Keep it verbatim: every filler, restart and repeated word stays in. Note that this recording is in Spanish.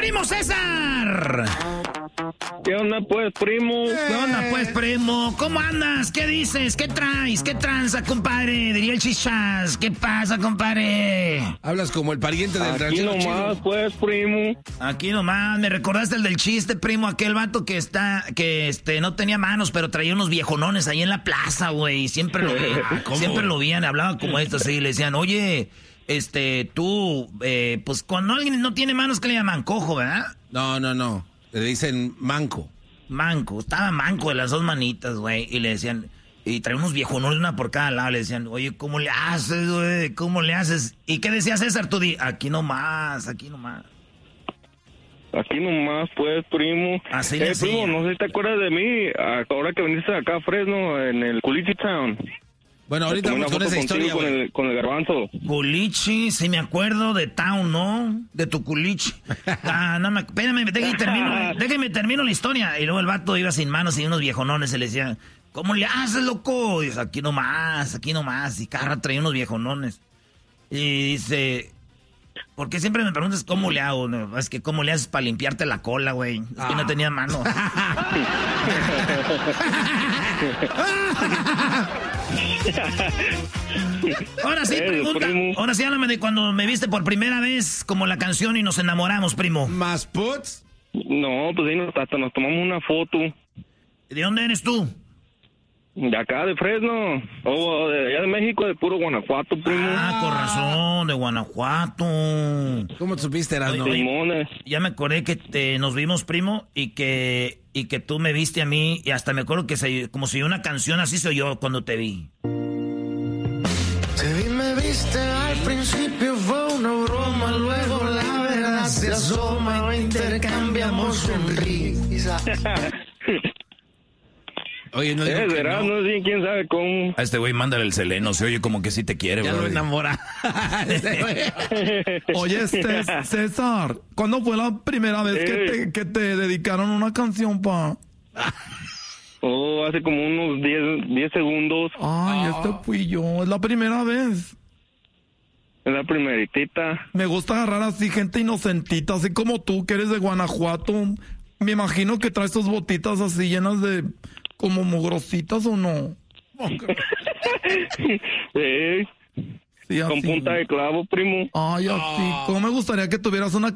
primo César! ¿Qué onda, pues, primo? ¿Qué onda, pues, primo? ¿Cómo andas? ¿Qué dices? ¿Qué traes? ¿Qué tranza, compadre? Diría el Chichas. ¿Qué pasa, compadre? Hablas como el pariente del Aquí ranchero nomás, chido. pues, primo. Aquí nomás, me recordaste el del chiste, primo, aquel vato que está, que este, no tenía manos, pero traía unos viejonones ahí en la plaza, güey. Siempre lo veían, siempre lo veían, hablaba como esto, así, le decían, oye, este, tú, eh, pues cuando alguien no tiene manos, ¿qué le llaman? Cojo, ¿verdad? No, no, no. Le dicen manco. Manco, estaba manco de las dos manitas, güey, y le decían, y traía unos viejonones, una por cada lado, le decían, oye, ¿cómo le haces, güey? ¿Cómo le haces? ¿Y qué decía César? Tú di, aquí nomás, aquí nomás. Aquí nomás, pues, primo. Así eh, le decía. primo, no sé si te acuerdas de mí, ahora que viniste acá a Fresno, en el Culichi Town. Bueno, ahorita Tomé vamos una con foto esa contigo historia, con güey. el, con el garbanzo. Culichi, sí me acuerdo de Town, ¿no? De tu culichi. Ah, no me... Espérame, déjame termino, déjame termino la historia. Y luego el vato iba sin manos y unos viejonones se le decían, ¿cómo le haces, loco? Y dice, aquí nomás, aquí nomás. Y cada rato traía unos viejonones. Y dice, ¿por qué siempre me preguntas cómo le hago? No, es que cómo le haces para limpiarte la cola, güey. Es que Ah. no tenía mano. Ahora sí, Eh, pregunta. primo. Ahora sí, háblame de cuando me viste por primera vez, como la canción, y nos enamoramos, primo. ¿Más puts? No, pues ahí nos, hasta nos tomamos una foto. ¿De dónde eres tú? De acá, de Fresno. O de allá de México, de puro Guanajuato, primo. Ah, con razón, de Guanajuato. ¿Cómo te supiste, Erasmo? Oye, Limones. Ya me acordé que te, nos vimos, primo, y que, y que tú me viste a mí, y hasta me acuerdo que se, como si una canción así soy yo cuando te vi. Te vi, me viste, al principio fue una broma, luego la verdad se asoma, intercambiamos sonrisas. Oye, no digo Eh, que verás, no. no sé quién sabe cómo. A este güey mándale el seleno, se oye como que sí te quiere, Ya lo güey. enamora. Ese güey. Oye, este, César, ¿cuándo fue la primera vez que Eh. te, que te dedicaron una canción, pa? Oh, hace como unos diez segundos. Ay, este fui yo, es la primera vez. Es la primeritita. Me gusta agarrar así gente inocentita, así como tú, que eres de Guanajuato. Me imagino que traes tus botitas así llenas de como mugrositas, ¿o no? Eh, Sí, con así. punta de clavo, primo. Ay, así. ¿Cómo me gustaría que tuvieras una